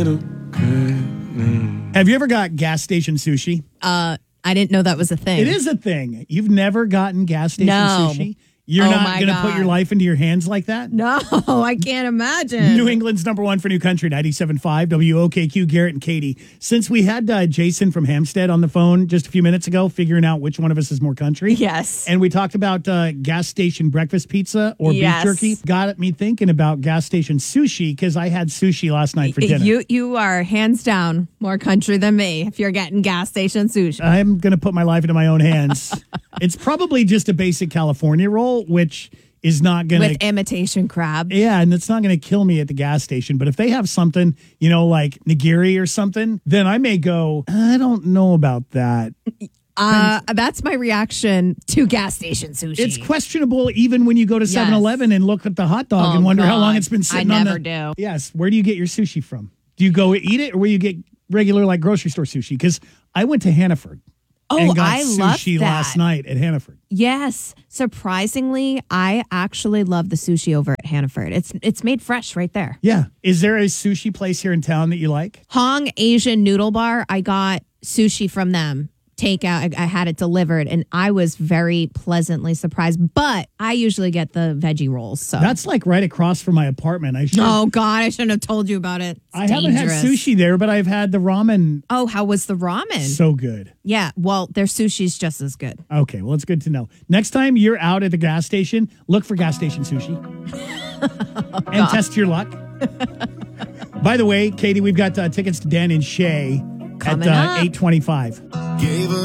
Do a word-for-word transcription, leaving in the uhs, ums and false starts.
Have you ever got gas station sushi? Uh, I didn't know that was a thing. It is a thing. You've never gotten gas station No. sushi? You're Oh not my going to put God. your life into your hands like that? No, I can't imagine. New England's number one for New Country, ninety-seven point five, W O K Q, Garrett and Katie. Since we had uh, Jason from Hampstead on the phone just a few minutes ago, figuring out which one of us is more country. Yes. And we talked about uh, gas station breakfast pizza or Yes. beef jerky. Got me thinking about gas station sushi because I had sushi last night for dinner. You you are hands down more country than me if you're getting gas station sushi. I'm going to put my life into my own hands. It's probably just a basic California roll, which is not going With to... imitation crab. Yeah, and it's not going to kill me at the gas station. But if they have something, you know, like nigiri or something, then I may go, I don't know about that. Uh, that's my reaction to gas station sushi. It's questionable even when you go to seven eleven and look at the hot dog Oh, and wonder how long God. it's been I sitting on never the... do. Yes. Where do you get your sushi from? Do you go eat it or where you get regular like grocery store sushi? Because I went to Hannaford. Oh, and got I love sushi that. last night at Hannaford. Yes. Surprisingly, I actually love the sushi over at Hannaford. It's it's made fresh right there. Yeah. Is there a sushi place here in town that you like? Hong Asian Noodle Bar, I got sushi from them. Takeout, I, I had it delivered, and I was very pleasantly surprised. But I usually get the veggie rolls. So That's like right across from my apartment. I should. oh God, I shouldn't have told you about it. It's I haven't had dangerous. sushi there, but I've had the ramen. Oh, how was the ramen? So good. Yeah, well, their sushi's just as good. Okay, well, it's good to know. Next time you're out at the gas station, look for gas station sushi and test your luck. By the way, Katie, we've got uh, tickets to Dan and Shay Coming at uh, up. eight twenty-five.